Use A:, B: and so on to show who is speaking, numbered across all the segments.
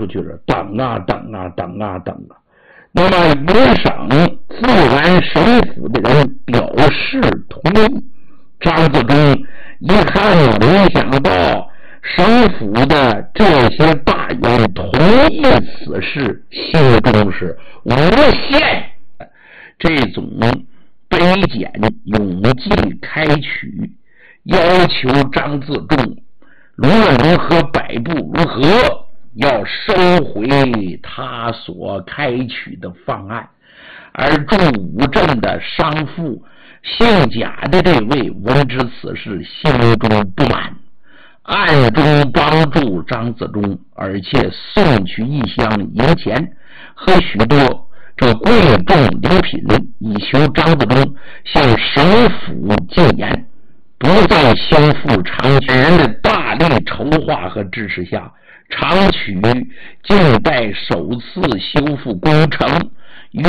A: 出去了，等啊等啊等啊等啊。那么云省自然省府的人表示同意。张自忠一看，没想到省府的这些大员同意此事，心中是无限这种卑简永记开取，要求张自忠无论如何摆布如何要收回他所开取的方案。而驻武镇的商妇姓贾的这位闻知此事，心中不满，暗中帮助张自忠，而且送去一箱银钱和许多这贵重礼品，以求张自忠向省府进言。不在修复长曲人的大力筹划和支持下，长曲近代首次修复工程于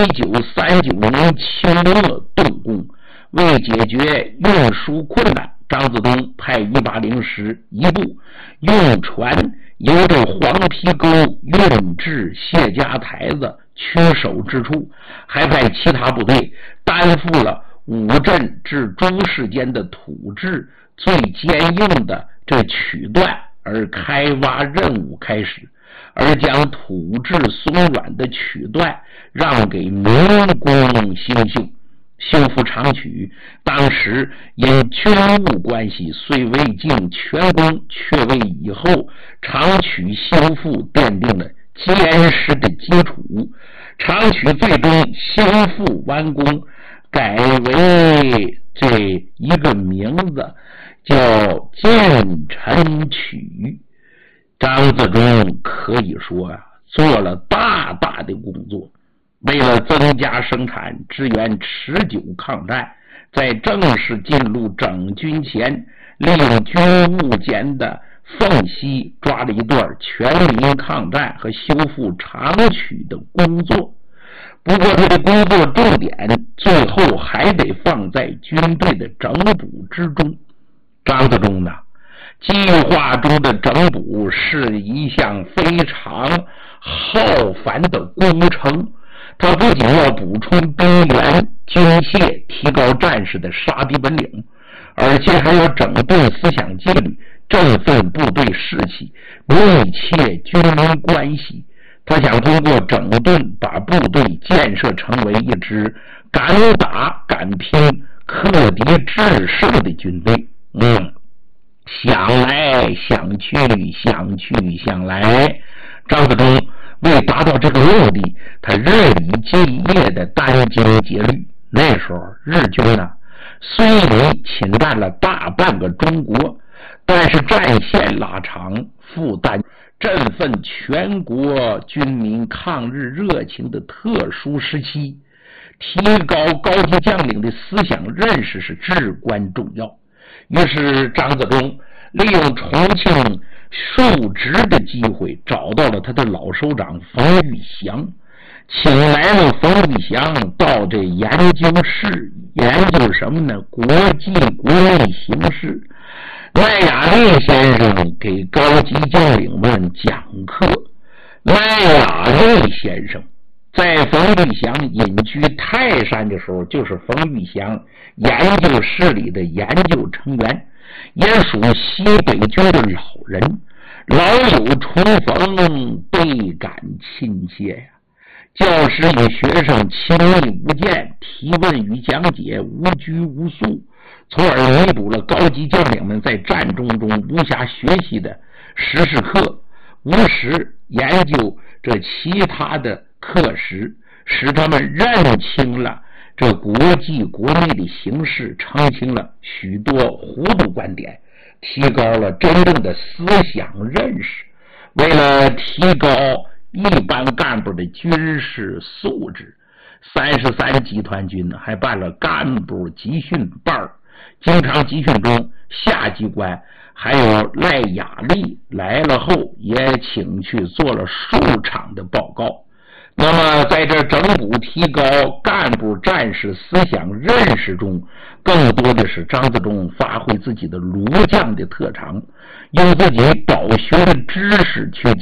A: 1939年秋末动工。为解决运输困难，张自忠派180师一部用船由这黄陂沟运至谢家台子屈守之处，还派其他部队担负了武镇至诸市间的土质最坚硬的这曲段，而开挖任务开始，而将土质松软的曲段让给民工兴修。修复长曲当时因军务关系虽未尽全功，却为以后长曲修复奠定了坚实的基础。长曲最终修复完工，改为这一个名字叫建成曲。张自忠可以说做了大大的工作，为了增加生产，支援持久抗战，在正式进入整军前，利用军务间的缝隙抓了一段全民抗战和修复长曲的工作。不过他的工作重点最后还得放在军队的整补之中。张自忠呢，计划中的整补是一项非常浩繁的工程，他不仅要补充兵员军械，提高战士的杀敌本领，而且还要整顿思想纪律，振奋部队士气，密切军民关系。他想通过整顿把部队建设成为一支敢打敢拼克敌制胜的军队。想来想去想去想来，张自忠为达到这个目的，他日以继夜的殚精竭虑。那时候日军虽已侵占了大半个中国，但是战线拉长，负担振奋全国军民抗日热情的特殊时期，提高高级将领的思想认识是至关重要。于是张自忠利用重庆述职的机会，找到了他的老首长冯玉祥，请来了冯玉祥到这研究室研究什么呢？国际国内形势。赖雅利先生给高级将领们讲课。赖雅利先生在冯玉祥隐居泰山的时候，就是冯玉祥研究室里的研究成员，也属西北军的老人，老友重逢，倍感亲切呀。教师与学生亲密无间，提问与讲解无拘无束，从而弥补了高级将领们在战争中无暇学习的时事课，无时研究这其他的课时，使他们认清了这国际国内的形势，澄清了许多糊涂观点，提高了真正的思想认识。为了提高一般干部的军事素质，33集团军还办了干部集训班，经常集训中下机关还有赖雅利来了后，也请去做了数场的报告。那么在这整补提高干部战士思想认识中，更多的是张自忠发挥自己的儒将的特长，用自己饱学的知识去